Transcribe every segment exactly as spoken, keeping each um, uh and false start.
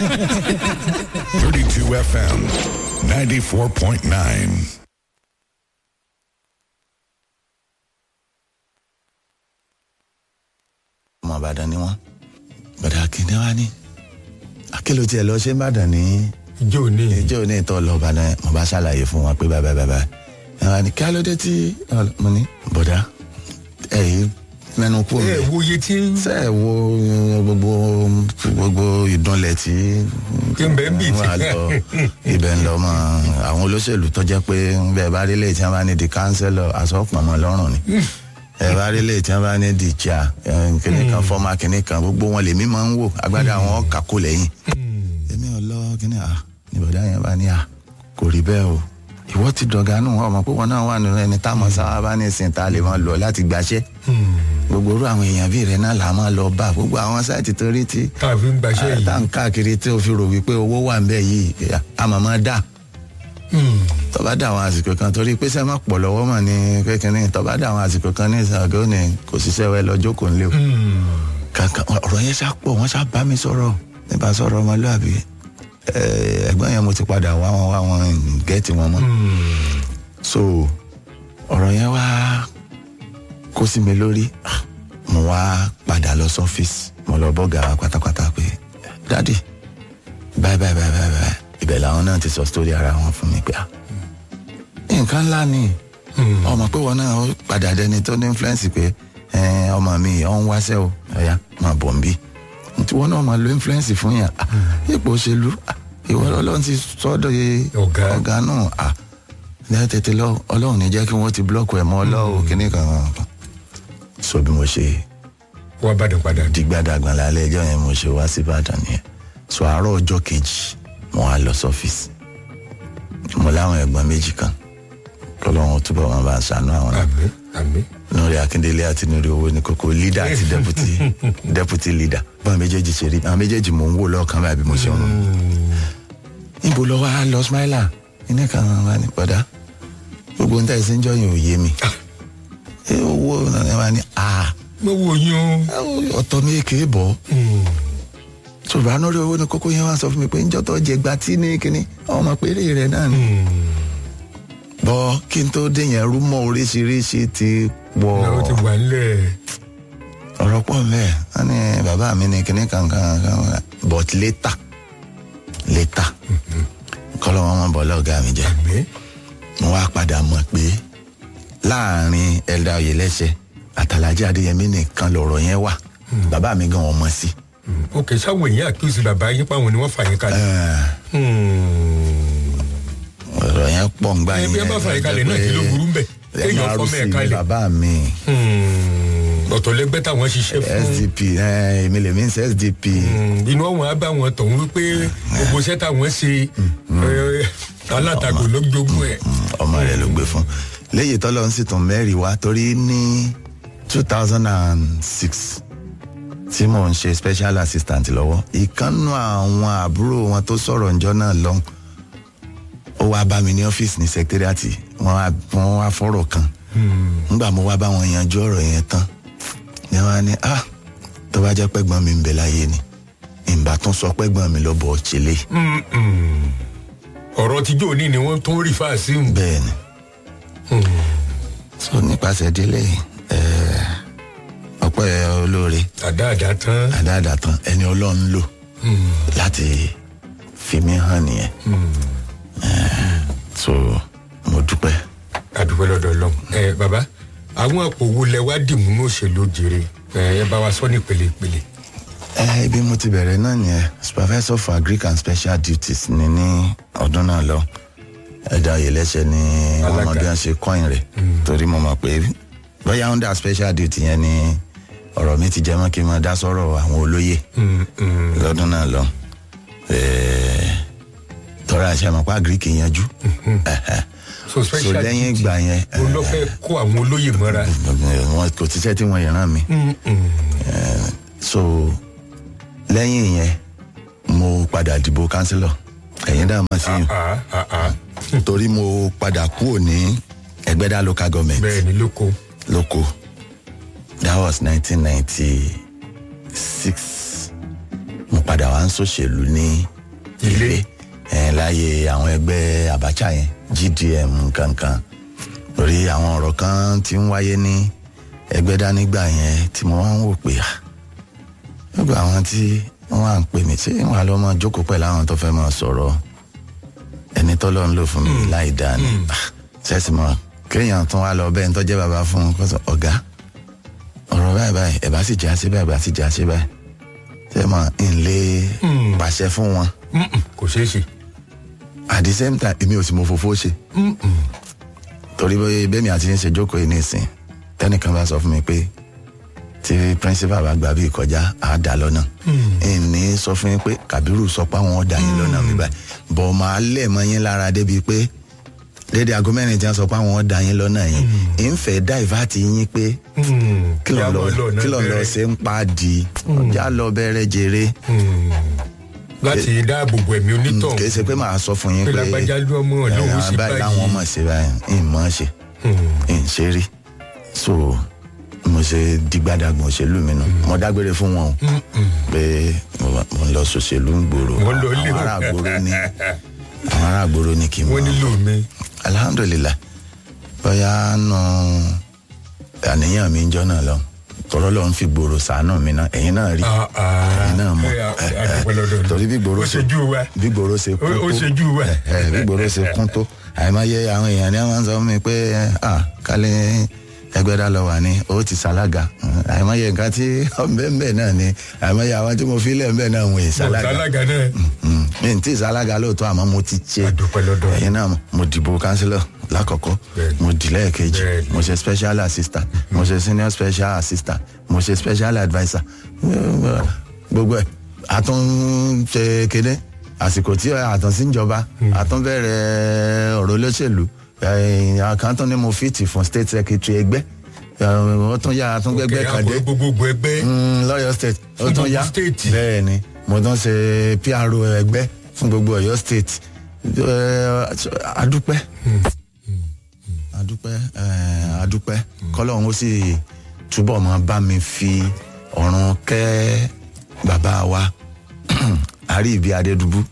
thirty-two F M, ninety-four point nine. ọmọ Ìbàdàn ni wọ́n bàdà kìnìún wa ní akélò tiẹ̀ lọ ṣe ń bàdàn ní ìjọ òní ìjọ òní ìtọ́ lọ Ìbàdàn mo bá ṣàlàyé fún wọn pé bàbá bàbá ẹ̀ wá ní kí alóde tí mo ní bọ̀dá ẹ̀ yìí mẹ́nu kú mi. ẹ wo iye tí. ṣe ẹ wo gbogbo gbogbo ìdúnlẹ̀ tí. tí ń bẹ ń bì tí. wà lọ ibẹ̀ ń lọ mọ́ àwọn olóṣèlú tó jẹ́ pé bẹ́ẹ̀ bá rí lè tí wọ́n bá ní di kánsẹ́lọ̀ àsọ̀pọ̀mọ́ lọ́rùn ni. ẹ bá rí lè tí wọ́n bá ní di chair kìnìún kan fọ́ọ̀mà kìnìún kan gbogbo wọn lèmi máa ń wò agbádá àwọn kàkó lẹ́yìn. èmi ò lọ kìnìún à ní bọ̀dá yẹn bá ní à kò rí bẹ́ẹ̀ o ìwọ ti dọ̀gánù ọmọ pé wọn náà wà nínú ẹni táwọn sábà bá ní ìsìn tá a lè máa lọ láti gbàṣẹ́ gbogbo orú àwọn èèyàn bíi rẹ náà là máa lọ bá gbogbo àwọn sáìtì tó rí tí tàbí ń gbàṣẹ́ yìí tá n káàkiri tí o fi rò wípé owó wà ń bẹ yìí àmọ́ máa dà tọ́ba dà àwọn àsìkò kan torí pé sẹ́ máa pọ̀ lọ́wọ́ mọ̀ ní kékeré tọ́ba dà àwọn àsìkò kan ní ìsàgó ni kò ṣiṣẹ́ wẹ́ lọ jókòó ńlẹ̀ o kankan ọ̀rọ̀ yẹn ṣá pọ̀ wọ́n ṣá bá mi sọ̀rọ̀ nípa sọ̀rọ̀ ọmọlúwàbí ẹ̀gbọ́n yẹn mo ti padà wá wọn wá wọn gẹ́ẹ̀tì wọn mọ́ so ọ̀rọ̀ yẹn wá kó sí mi lórí mo wá padà lọ sọ́fíìsì mo lọ bọ́gà wa pátápátá pé dádì báyìí báyìí báyìí báyìí ibẹ̀ làwọn náà ti sọ sítórí ara wọn fún mi pé ah nǹkan ńlá ni ọmọ pé wọn náà padà dẹni tó ní influence pé ọmọ mi ọ̀ ń wáṣẹ́ o ọ̀yá máa bọ̀ ń bí tí wọn náà máa lo influence fún yàn ipò òṣèlú ìwọ ọlọ́run ti sọ́dọ̀ ọ̀gá náà ní tètè lọ ọlọ́run ní jẹ́ kí wọ́n ti blọ́ọ̀kù ẹ̀ mọ́ ọlọ́run kìíní kan so bí mo ṣe wá bàdàn padà dìgbàdàgbà lálẹ́ ẹjọ́ yẹn mo ṣe wá sí Ìbàdàn nìyẹn so àárọ̀ ọjọ́ kejì mo wá lọ sọ́fíìsì mo láwọn ẹ̀gbọ́n méjì kan lọ́lọ́run túbọ̀ wọn bá ṣàánú àwọn náà àmín àmín Nuri Akíndélé àti Nuri owó ní kókó leader àti deputy deputy leader báwọn méjèèjì ṣe rí àwọn méjèèjì mò ń wò lọ́ọ̀kan báyìí mo ṣe ń rún níbo lọ wá lọ Smiler iná kan wà ní padà gbogbo ń tà ìsìn jọ yìí ò yé mi ẹ owó náà wà ní a. mo wò yín o. ọ̀tọ̀ mi èké bọ̀ ṣùgbọ́n Nuri owó ní kókó yẹn wá sọ fún mi pé ń jọ́tọ̀ jẹ gba tí ní kíní ọmọ péré rẹ̀ náà ni. bọ́ kí n tó dé yẹn rúmọ́ oríṣiríṣi ti wọ̀ náà ó ti wà nílẹ̀. ọ̀rọ̀ pọ̀ mẹ́ẹ̀ wọ́n ní bàbá mi ní kíní kankan but later later kọ́lọ́ wọn mọ̀ bọ́ lọ́gàá mi jẹ́ mo wá padà mọ̀ pé láàrin Elder Oyèlẹ́sẹ̀ àtàlájì Adéyẹmí nìkan lọ̀rọ̀ yẹn wà bàbá mi gan ọmọ sí. ok sáwọn èèyàn àkíyèsí bàbá yín pa àwọn ni wọ́n fà yín kalẹ̀. ọ̀rọ̀ yẹn pọ̀ ń gbà yín. ẹbí ẹ bá fà yín kalẹ̀ náà kí ló burú ń bẹ̀ kéèyàn fọ́ mẹ́ẹ̀ kalẹ̀. bàbá mi. ọ̀tọ̀lẹ́gbẹ́ táwọn ṣiṣẹ́ fún. S D P èmi lè mí sí S D P. inú ọ̀hún á bá wọn tọ̀hún wípé gbogbo iṣẹ́ táwọn ṣe alátakò ló gbógun ẹ̀. ọmọ rẹ̀ ló gbé fún léyìí tọ́lọ́ ń sì tún mẹ́rin wá torí ní two thousand and six tí mò ń ṣe special assistant lọ́wọ́ ìkànnù àwọn àbúrò wọn tó sọ̀rọ̀ ǹjọ́ náà lọ́hùn ó wá bá mi ní ọ́fíìsì ní secretariat wọ́n wá fọ́rọ̀ kan nígbà mo wá bá wọn yanjú ọ̀rọ̀ yẹn tán ni wọ́n á ní ah tó bá jẹ́ pẹ́gbọ́n mi ń bẹ láyé ni ìbá tún sọ pẹ́gbọ́n mi lọ́bọ̀ ọ̀chẹ́lẹ̀. ọ̀rọ̀ tíjọ́ ní ni wọ́n tún rí fáàsì. bẹ́ẹ̀ ni so nípasẹ̀ délé ọpẹ́ olóore àdáàdá tán àdáàdá tán ẹni Ọlọ́run lò láti fi mí hàn nìyẹn so mo dúpẹ́. àdúpẹ́ lọ́dọ̀ Ọlọ́run ẹ bàbá àwọn àpò wo lẹ wá dìmú ní òṣèlú jèrè ẹ bá wa sọ ní pèlépèlé. ẹ ibi mo ti bẹ̀rẹ̀ náà nìyẹn supervisor for agric and special duties ni ní ọdún náà lọ Elder Oyèlẹ́sẹ̀ ni wọ́n mọ bí wọ́n ṣe kọ́ìn rẹ̀ torí mo mọ̀ pé bóyá under special duty yẹn ni ọ̀rọ̀ mi ti jẹ́ mọ́ kí n máa dá sọ̀rọ̀ àwọn olóyè lọ́dún náà lọ tọ́ra àṣẹ àmọ́ pa agric yanjú so lẹ́yìn ìgbà yẹn o lọ fẹ́ kó àwọn olóyè mọ́ra wọn kò tíṣẹ́ tí wọ́n yẹn rán mi so lẹ́yìn yẹn mo padà dìbò kánsílọ̀ ẹ̀yin dá máa ṣe yàn torí mo padà kúrò ní Ẹgbẹ́dá local government. bẹ́ẹ̀ ni lóko. lóko that was nineteen ninety six mo padà padà wá ń ṣòṣèlú ní ilé ẹ̀ láyé àwọn ẹgbẹ́ Abacha yẹn G D M kankan lórí àwọn ọ̀rọ̀ kan tí ń wáyé ní ẹgbẹ́ dánígbà yẹn tí mo wá ń wò pé gbogbo àwọn tí wọ́n wá ń pè mí tí wọ́n á lọ́ mọ́ jókòó pẹ̀lú àwọn tó fẹ́ mọ́ sọ̀rọ̀ ẹni tó lọ́ ń lò fún mi láì dáa ni ṣẹ́sì mọ́ kéèyàn tún wá lọ bẹ́ẹ̀ ń tọ́jẹ́ bàbá fún un kó sọ ọ̀gá ọ̀rọ̀ báyìí báyìí ẹ̀ bá sì jẹ́ àṣẹ báyìí bá sì jẹ́ àṣẹ báyìí ṣé mọ̀ ń lè pàṣẹ fún wọn. kò ṣeé ṣe. at the same time èmi ò sì mọ fòfó ṣe. torí bẹ́ẹ̀ mi àti ń ṣe jókòó yìí nísìn tẹ́nìkan bá sọ fún mi pé tí principal bá gbà bí ìkọjá á dà lọ́nà ìní sọ fún yín pé Kàbírù sọ pé àwọn ọ̀dà yín lọ́nà mi báyìí bọ̀ máa lẹ̀ mọ́ yín lára débi pé dédé aago mẹ́rin tí wọ́n sọ pé àwọn ọ̀dà yín lọ́nà yín ìfẹ́ dáìvátì yín pé kí ló ń lọ ṣe ń pa di ọjà lọ bẹ̀rẹ̀ jèrè. láti dáàbò bo ẹ̀mí onítọ̀. kì í ṣe pé màá sọ fún yín pé lágbájá ló ọmọ ọlọ́run sí báyìí láwọn ọmọ sí báyìí ìmọ̀ ṣe ìṣe rí so mo ṣe dìgbàdàgbọ̀n òṣèlú mi nù mo dágbére fún wọn o pé mo ń lọ sòṣèlú ń gbòòrò àwọn ará gbòòrò ni àwọn ará gbòòrò ni kì í mọ wọ́n nílò mi. alhamdulilayi bóyá nù àníyàn mi ń jọ náà lọ tọrọ lọ ń fi gbòòrò ṣàánú mi náà ẹ̀yin náà rí ẹ̀yin náà mọ̀ torí bí gbòòrò ṣe bí gbòòrò ṣe kún tó bí gbòòrò ṣe kún tó àìmọye àwọn èèyàn ni wọ́n sọ fún mi pé kálí Ẹgbẹ́dá lọ wà ní ó ti ṣalága àìmọye nǹkan tí ọ̀nbẹ́ńbẹ́ náà ni àìmọye àwọn tí mo fi lẹ̀ ńbẹ́ náà wọ̀nyí ṣalága mi n tí ṣalága lóòótọ́ àmọ́ mo ti ṣe ẹ̀yin náà mo dìbò kánsílọ̀ lákọ̀ọ́kọ́ mo dì lẹ́ẹ̀kejì mo ṣe special assistant mo ṣe senior special assistant mo ṣe special adviser gbogbo ẹ̀ àtún ṣe kéde àsìkò tí àtúnṣí ìjọba àtún bẹ̀rẹ̀ ọ̀rọ̀ olóṣèlú àkántàn ni mo fìtì fún state secretary ẹgbẹ́ ó tún yá àtún gbẹgbẹ́ kàdé gbogbo ẹgbẹ́ lọ́yọ̀ state ó tún yá bẹ́ẹ̀ ni mo tún ṣe P R O ẹgbẹ́ fún gbogbo Ọ̀yọ́ state adúpẹ́ adúpẹ́ adúpẹ́ kọ́lọ́hún ó sì túbọ̀ máa bá mi fi ọ̀run kẹ́ bàbá wa àrí ìbí Adédùbú.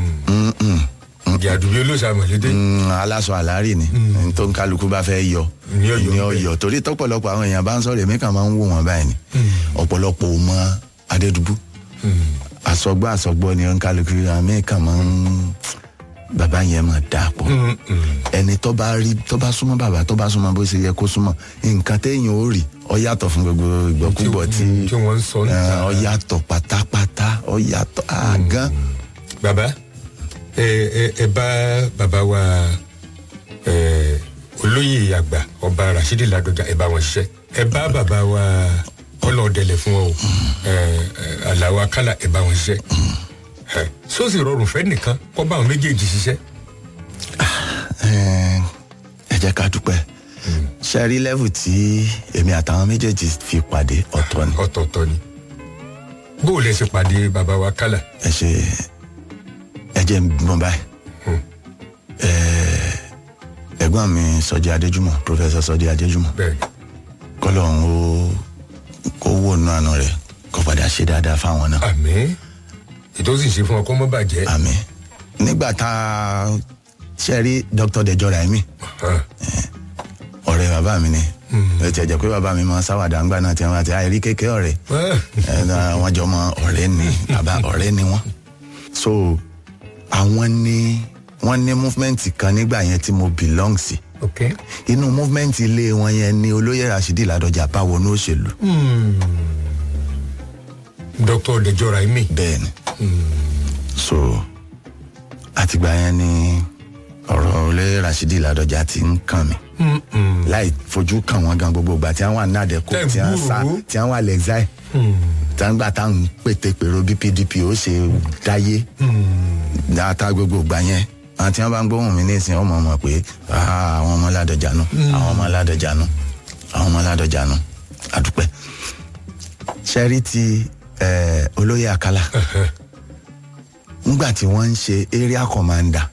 ìyàdùbí olóṣàmọ̀lédè. aláṣọ àlárí ni tó ń kálukú bá fẹ́ yọ ní ọyọ torí tọ́pọ̀lọpọ̀ àwọn èèyàn bá ń sọ̀rọ̀ èmi kàn máa ń wò wọ́n báyìí ni ọ̀pọ̀lọpọ̀ ò mọ Adédùbú àsọgbọ́ àsọgbọ́ ni ń kálukú àmì kàn máa ń bàbá yẹn máa dà pọ̀ ẹni tó bá rí tó bá súnmọ́ bàbá tó bá súnmọ́ bó ṣe yẹ kó súnmọ́ nǹkan téèyàn ó rí ó yàtọ̀ fún gbogbo ìgbọ́kúgbọ̀ tí ó yàtọ̀ pátápátá ó yàtọ̀ àgán. bàbá ẹ ẹ ẹ bá bàbá wa ẹ olóyè àgbà ọba Rashidi Ládọjà ẹ bá wọn ṣiṣẹ́ ẹ bá bàbá wa ọlọ́ọ̀dẹ̀lẹ̀ fún ọ ẹ Àlàó Akálà ẹ bá wọn ṣiṣẹ́ sóòsì rọrùn fẹ́ nìkan kọ́ bá àwọn méjèèjì ṣiṣẹ́. ẹ jẹ́ ká dúpẹ́ ṣe rí lẹ́vù tí èmi àtàwọn méjèèjì fi pàdé ọ̀tọ̀ ni. ọ̀tọ̀ọ̀tọ̀ ni bó o lè ṣe pàdé bàbá wa Kálà. ẹ ṣe ẹ jẹ́ mọ́ báyìí ẹ̀gbọ́n mi Sọjí Adéjùmọ̀ Professor Sọjí Adéjùmọ̀ kọ́lọ́hún ó kó wò nù àná rẹ̀ kó padà ṣe dáadáa fáwọn náà. àmín ètò sì ṣe fún ọkọ mọ́ bàjẹ́. àmín nígbà tá a ṣe rí Doctor Dejo Raimi ọ̀rẹ́ bàbá mi ni ẹ ti ẹ̀ jẹ́ pé bàbá mi máa sáwàdà ńgbà náà tí wọ́n ti àìrí kékeré ọ̀rẹ́ wọ́n jọ mọ ọ̀rẹ́ ni bàbá ọ̀rẹ́ ni wọ́n so àwọn ni wọ́n ní movement kan nígbà yẹn tí mo belong sí inú movement ilé wọn yẹn ni olóyè Rashidi Ládọjà bá wọnú òṣèlú. Doctor Dejo Raimi. bẹ́ẹ̀ni so àtìgbà yẹn ni ọ̀rọ̀ olóyè Rashidi Ládọjà ti ń kàn mí láì fojú kàn wọ́n gan gbogbo ìgbà tí wọ́n wà ní àdẹ́kù tí wọ́n sá tí wọ́n wà lẹ́gzáì tí wọ́n gbà táwọn pété pèrò bí P D P ó ṣe dáyé dáadáa gbogbo ìgbà yẹn àwọn tí wọ́n bá ń gbóhùn mi nísìnyí ọmọ ọmọ pé àwọn ọmọ Ládọjà nù àwọn ọmọ Ládọjà nù àwọn ọmọ Ládọjà nù àdúpẹ́ ṣẹ́rí ti olóyè Akálà ngbà tí wọ́n ń ṣe area commander